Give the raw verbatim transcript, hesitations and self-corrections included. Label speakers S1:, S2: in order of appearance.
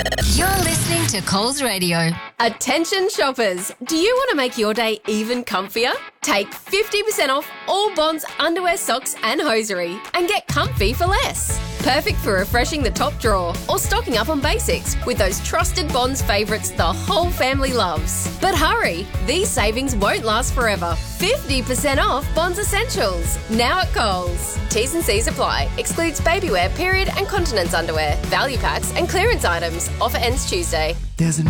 S1: You're listening to Coles Radio.
S2: Attention shoppers, do you want to make your day even comfier? Take fifty percent off all Bonds underwear, socks and hosiery and get comfy for less. Perfect for refreshing the top drawer or stocking up on basics with those trusted Bonds favourites the whole family loves. But hurry, these savings won't last forever. fifty percent off Bonds Essentials, now at Coles. T's and C's apply. Excludes babywear, period and continence underwear, value packs and clearance items. Offer ends Tuesday.
S3: There's a